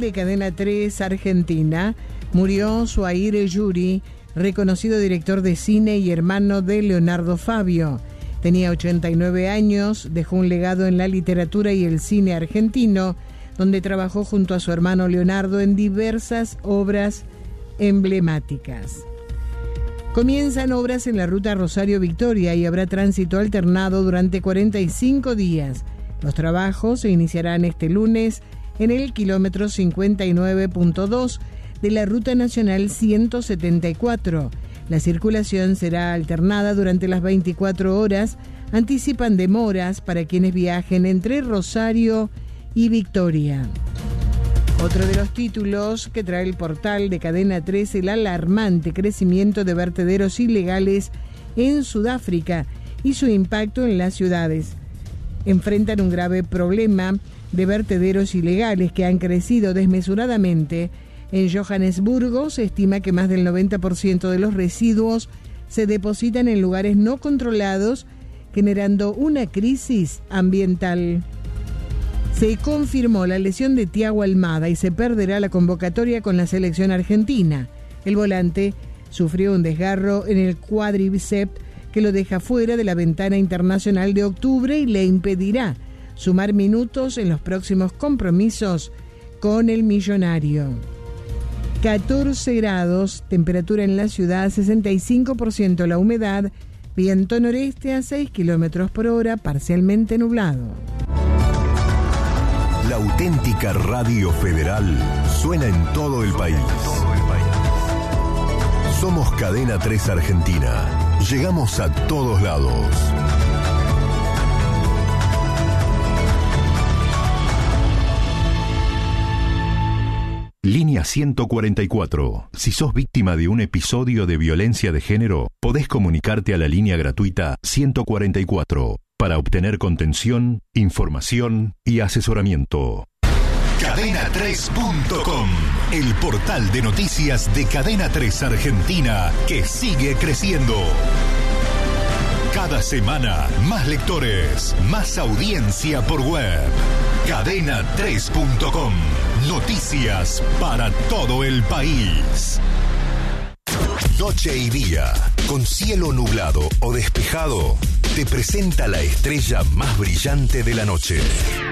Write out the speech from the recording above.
de Cadena 3 Argentina, murió Zuhair Yuri, reconocido director de cine y hermano de Leonardo Fabio. Tenía 89 años, dejó un legado en la literatura y el cine argentino, donde trabajó junto a su hermano Leonardo en diversas obras emblemáticas. Comienzan obras en la ruta Rosario-Victoria y habrá tránsito alternado durante 45 días. Los trabajos se iniciarán este lunes en el kilómetro 59.2 de la Ruta Nacional 174. La circulación será alternada durante las 24 horas. Anticipan demoras para quienes viajen entre Rosario y Victoria. Otro de los títulos que trae el portal de Cadena 3, el alarmante crecimiento de vertederos ilegales en Sudáfrica y su impacto en las ciudades. Enfrentan un grave problema de vertederos ilegales que han crecido desmesuradamente. En Johannesburgo se estima que más del 90% de los residuos se depositan en lugares no controlados, generando una crisis ambiental. Se confirmó la lesión de Thiago Almada y se perderá la convocatoria con la selección argentina. El volante sufrió un desgarro en el cuádriceps que lo deja fuera de la ventana internacional de octubre y le impedirá sumar minutos en los próximos compromisos con el millonario. 14 grados, temperatura en la ciudad, 65% la humedad, viento noreste a 6 kilómetros por hora, parcialmente nublado. La auténtica Radio Federal suena en todo el país. Somos Cadena 3 Argentina. Llegamos a todos lados. Línea 144. Si sos víctima de un episodio de violencia de género, podés comunicarte a la línea gratuita 144 para obtener contención, información y asesoramiento. Cadena3.com, el portal de noticias de Cadena 3 Argentina que sigue creciendo. Cada semana, más lectores, más audiencia por web. Cadena3.com, noticias para todo el país. Noche y día, con cielo nublado o despejado, te presenta la estrella más brillante de la noche.